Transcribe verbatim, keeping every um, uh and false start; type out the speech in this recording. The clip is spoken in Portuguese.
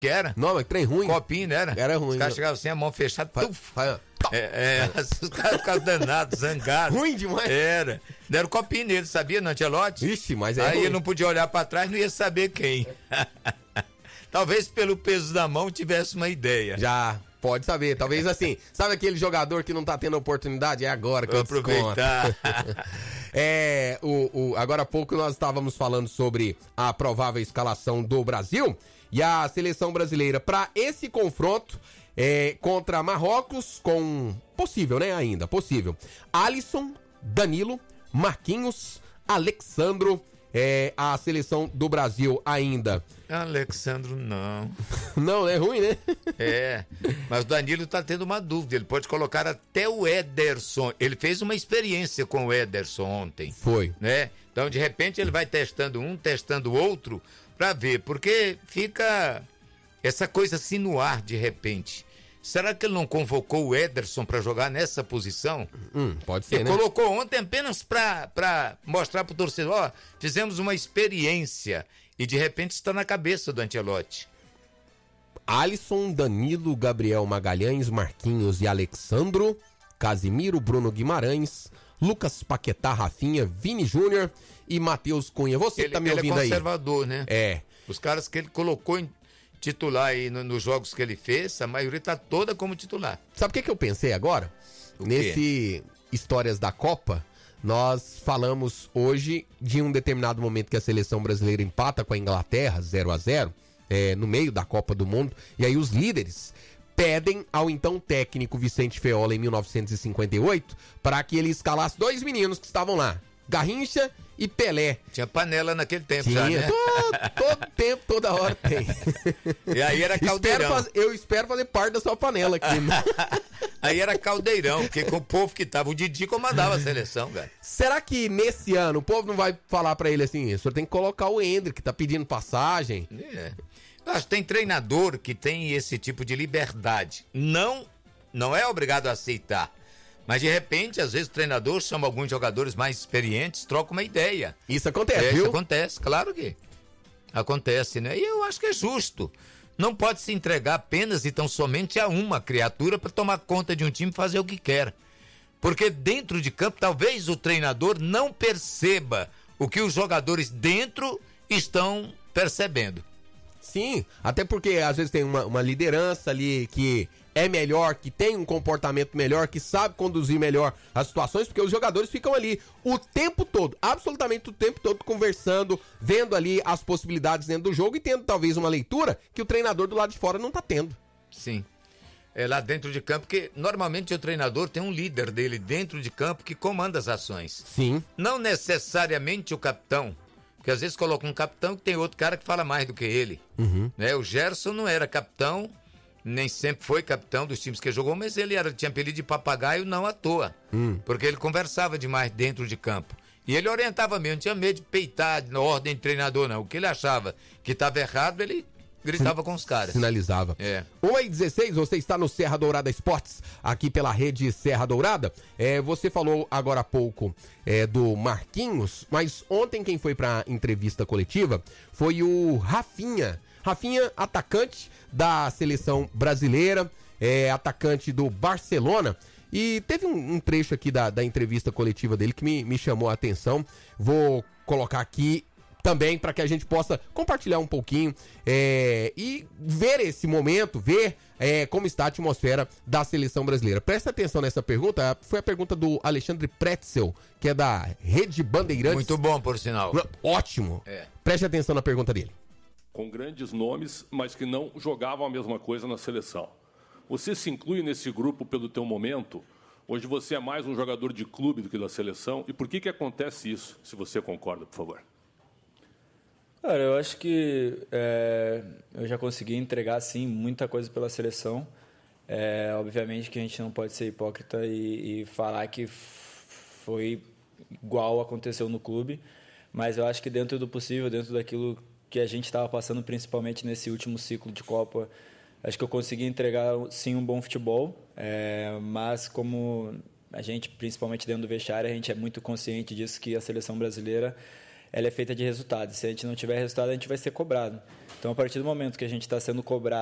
Que era? Não, mas trem ruim. Copinho, não era? Era ruim. Os caras chegavam assim, a mão fechada, tuf. Vai, É, é, os caras ficavam danados, zangados. Ruim demais. Era. Deram copinho nele, sabia, no Ancelotti? Ixi, mas é Aí ruim. ele não podia olhar pra trás, não ia saber quem. Talvez pelo peso da mão tivesse uma ideia. Já, pode saber. Talvez assim, sabe aquele jogador que não tá tendo oportunidade? É agora que Vou eu aproveitar. É, o, o, agora há pouco nós estávamos falando sobre a provável escalação do Brasil e a seleção brasileira para esse confronto é, contra Marrocos com possível, né, ainda, possível. Alisson, Danilo, Marquinhos, Alexandro, é, a seleção do Brasil ainda. Alexandro, não. Não, é ruim, né? É, mas o Danilo tá tendo uma dúvida, ele pode colocar até o Ederson, ele fez uma experiência com o Ederson ontem. Foi. Né? Então, de repente, ele vai testando um, testando o outro, pra ver, porque fica essa coisa assim no ar, de repente. Será que ele não convocou o Ederson pra jogar nessa posição? Hum, pode ser, ele né? colocou ontem apenas pra, pra mostrar pro torcedor, ó, fizemos uma experiência, e de repente está na cabeça do Ancelotti. Alisson, Danilo, Gabriel Magalhães, Marquinhos e Alexandro, Casimiro, Bruno Guimarães, Lucas Paquetá, Rafinha, Vini Júnior e Matheus Cunha. Você Ele, que tá me ele ouvindo é aí? conservador, né? É. Os caras que ele colocou em titular aí no, nos jogos que ele fez, a maioria tá toda como titular. Sabe o que, que eu pensei agora? O Nesse Histórias da Copa, nós falamos hoje de um determinado momento que a seleção brasileira empata com a Inglaterra, zero a zero, é, no meio da Copa do Mundo, e aí os líderes pedem ao então técnico Vicente Feola em mil novecentos e cinquenta e oito para que ele escalasse dois meninos que estavam lá, Garrincha e Pelé. Tinha panela naquele tempo. Tinha, já, né? todo, todo tempo, toda hora tem. E aí era caldeirão. Espero faz- eu espero fazer parte da sua panela aqui. Né? Aí era caldeirão, porque com o povo que tava, o Didi comandava a seleção, cara. Será que nesse ano o povo não vai falar pra ele assim, o senhor tem que colocar o Hendrick, que tá pedindo passagem? É. Eu acho que tem treinador que tem esse tipo de liberdade. Não, não é obrigado a aceitar. Mas de repente, às vezes o treinador chama alguns jogadores mais experientes, troca uma ideia. Isso acontece, É, viu? isso acontece, claro que acontece, né? E eu acho que é justo. Não pode se entregar apenas e tão somente a uma criatura para tomar conta de um time e fazer o que quer. Porque dentro de campo, talvez o treinador não perceba o que os jogadores dentro estão percebendo. Sim, até porque às vezes tem uma, uma liderança ali que é melhor, que tem um comportamento melhor, que sabe conduzir melhor as situações, porque os jogadores ficam ali o tempo todo, absolutamente o tempo todo conversando, vendo ali as possibilidades dentro do jogo e tendo talvez uma leitura que o treinador do lado de fora não tá tendo. Sim. É lá dentro de campo, porque normalmente o treinador tem um líder dele dentro de campo que comanda as ações. Sim. Não necessariamente o capitão, porque às vezes coloca um capitão que tem outro cara que fala mais do que ele. Uhum. Né? O Gerson não era capitão, nem sempre foi capitão dos times que jogou, mas ele era, tinha apelido de papagaio não à toa, Hum. porque ele conversava demais dentro de campo. E ele orientava mesmo, não tinha medo de peitar na ordem de treinador, não. O que ele achava que estava errado, ele gritava com os caras. Sinalizava. É. uma e dezesseis, você está no Serra Dourada Esportes, aqui pela rede Serra Dourada. É, você falou agora há pouco é, do Marquinhos, mas ontem quem foi para entrevista coletiva foi o Rafinha. Rafinha, atacante da seleção brasileira, é, atacante do Barcelona. E teve um, um trecho aqui da, da entrevista coletiva dele que me, me chamou a atenção. Vou colocar aqui também para que a gente possa compartilhar um pouquinho é, e ver esse momento, ver é, como está a atmosfera da seleção brasileira. Presta atenção nessa pergunta, foi a pergunta do Alexandre Pretzel, que é da Rede Bandeirantes. Muito bom, por sinal. Ótimo. É. Preste atenção na pergunta dele. Com grandes nomes, mas que não jogavam a mesma coisa na seleção. Você se inclui nesse grupo pelo teu momento? Hoje você é mais um jogador de clube do que da seleção. E por que que acontece isso, se você concorda, por favor? Cara, eu acho que é, eu já consegui entregar, sim, muita coisa pela seleção. É, obviamente que a gente não pode ser hipócrita e, e falar que foi igual aconteceu no clube, mas eu acho que dentro do possível, dentro daquilo que a gente estava passando, principalmente nesse último ciclo de Copa, acho que eu consegui entregar, sim, um bom futebol, é, mas como a gente, principalmente dentro do vestiário, a gente é muito consciente disso, que a seleção brasileira ela é feita de resultados. Se a gente não tiver resultado, a gente vai ser cobrado. Então, a partir do momento que a gente está sendo cobrado